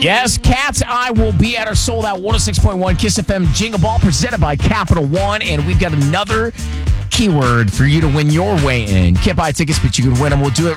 Yes, Cat's Eye will be at our sold out 106.1 Kiss FM Jingle Ball presented by Capital One. And we've got another keyword for you to win your way in. Can't buy tickets, but you can win them. We'll do it